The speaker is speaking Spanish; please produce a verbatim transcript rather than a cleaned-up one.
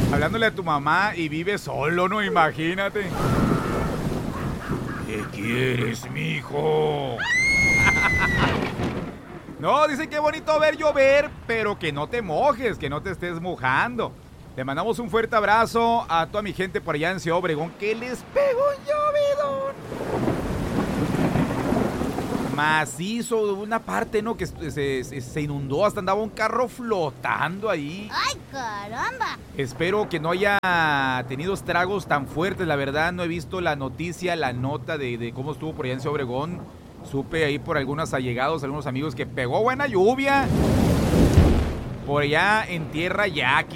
Hablándole a tu mamá y vive solo, ¿no? Imagínate. ¿Qué quieres, mijo? No, dice que bonito ver llover, pero que no te mojes, que no te estés mojando. Le mandamos un fuerte abrazo a toda mi gente por allá en Ciudad Obregón, que les pegó un llovidón macizo de una parte, ¿no? Que se, se, se inundó, hasta andaba un carro flotando ahí. ¡Ay, caramba! Espero que no haya tenido estragos tan fuertes, la verdad no he visto la noticia, la nota de, de cómo estuvo por allá en Ciudad Obregón. Supe ahí por algunos allegados, algunos amigos que pegó buena lluvia por allá en Tierra Yaqui.